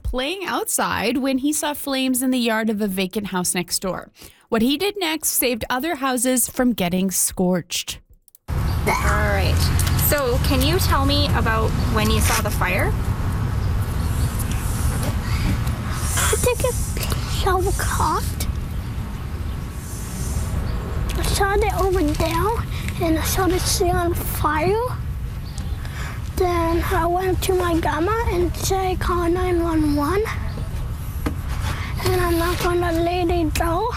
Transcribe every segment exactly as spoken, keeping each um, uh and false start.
playing outside when he saw flames in the yard of a vacant house next door. What he did next saved other houses from getting scorched. All right. So can you tell me about when you saw the fire? I took a shovel cart. I saw it over there, and I saw the thing on fire. Then I went to my grandma and said, call nine one one. And I knocked on the lady door.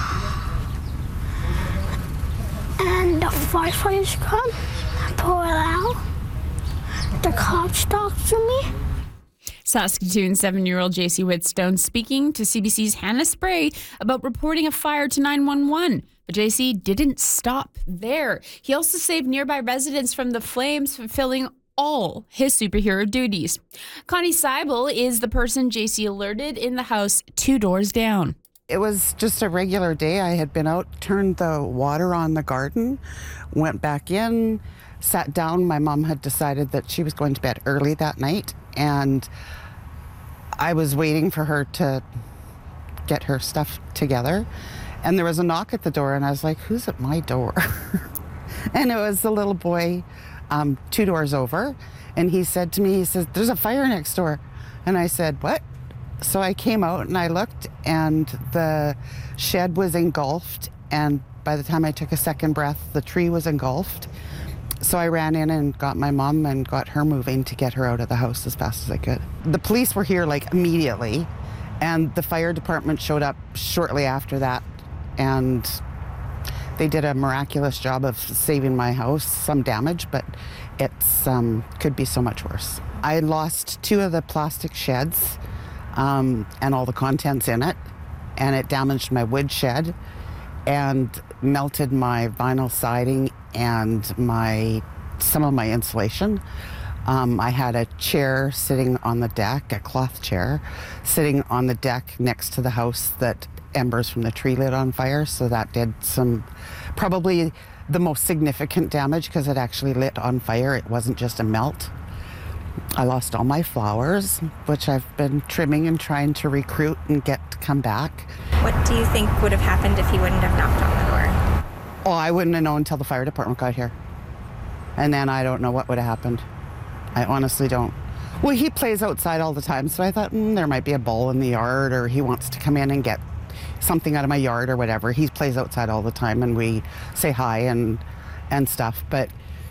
And the firefighters come, pull it out. The cops talked to me. Saskatoon seven-year-old J C Whitstone speaking to C B C's Hannah Spray about reporting a fire to nine one one. But J C didn't stop there. He also saved nearby residents from the flames, fulfilling all his superhero duties. Connie Seibel is the person J C alerted in the house two doors down. It was just a regular day. I had been out, turned the water on the garden, went back in, sat down. My mom had decided that she was going to bed early that night, and I was waiting for her to get her stuff together. And there was a knock at the door, and I was like, who's at my door? And it was the little boy um, two doors over. And he said to me, he says, there's a fire next door. And I said, what? So I came out and I looked, and the shed was engulfed. And by the time I took a second breath, the tree was engulfed. So I ran in and got my mom and got her moving to get her out of the house as fast as I could. The police were here like immediately, and the fire department showed up shortly after that. And they did a miraculous job of saving my house, some damage, but it's um, could be so much worse. I lost two of the plastic sheds um, and all the contents in it, and it damaged my wood shed and melted my vinyl siding and my some of my insulation. Um, I had a chair sitting on the deck, a cloth chair, sitting on the deck next to the house that embers from the tree lit on fire, so that did some, probably the most significant damage because it actually lit on fire. It wasn't just a melt. I lost all my flowers, which I've been trimming and trying to recruit and get to come back. What do you think would have happened if he wouldn't have knocked on the door? Oh, I wouldn't have known until the fire department got here. And then I don't know what would have happened. I honestly don't. Well, he plays outside all the time, so I thought mm, there might be a bull in the yard, or he wants to come in and get something out of my yard or whatever. He plays outside all the time, and we say hi and and stuff, but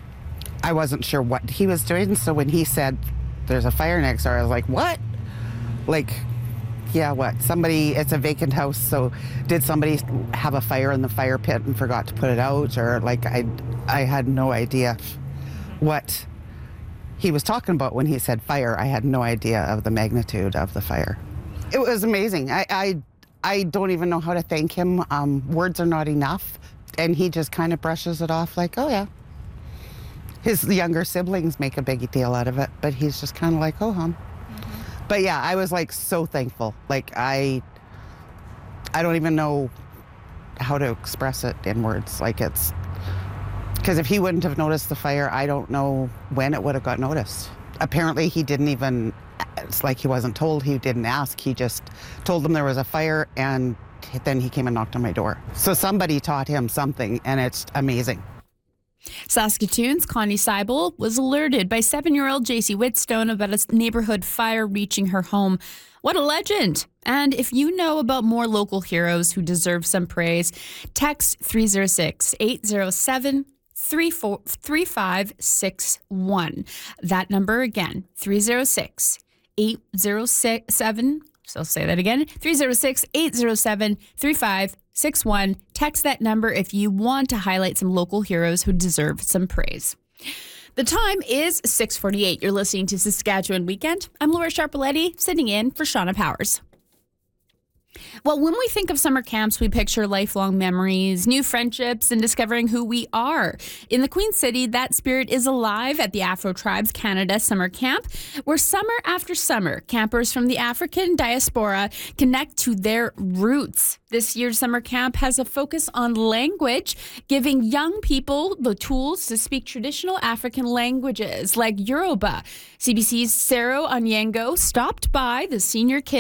I wasn't sure what he was doing. So when he said there's a fire next door, I was like, what? Like, yeah, what? Somebody, it's a vacant house, so did somebody have a fire in the fire pit and forgot to put it out? Or like, I, I had no idea what he was talking about when he said fire. I had no idea of the magnitude of the fire. It was amazing. I, I, I don't even know how to thank him. Um, words are not enough. And he just kind of brushes it off like, oh yeah. His younger siblings make a big deal out of it, but he's just kind of like, oh, hum. Mm-hmm. But yeah, I was like so thankful. Like I, I don't even know how to express it in words. Like it's, because if he wouldn't have noticed the fire, I don't know when it would have got noticed. Apparently he didn't even, it's like he wasn't told, he didn't ask. He just told them there was a fire, and then he came and knocked on my door. So somebody taught him something, and it's amazing. Saskatoon's Connie Seibel was alerted by seven-year-old J C Whitstone about a neighborhood fire reaching her home. What a legend! And if you know about more local heroes who deserve some praise, text three oh six, eight oh seven, three five six one. That number again, three oh six, eight oh seven, so I'll say that again, three oh six, eight oh seven, three five six one. Text that number if you want to highlight some local heroes who deserve some praise. The time is six forty-eight. You're listening to Saskatchewan Weekend. I'm Laura Sharpaletti, sitting in for Shauna Powers. Well, when we think of summer camps, we picture lifelong memories, new friendships, and discovering who we are. In the Queen City, that spirit is alive at the Afro Tribes Canada Summer Camp, where summer after summer, campers from the African diaspora connect to their roots. This year's summer camp has a focus on language, giving young people the tools to speak traditional African languages like Yoruba. C B C's Sarah Onyengo stopped by the senior kids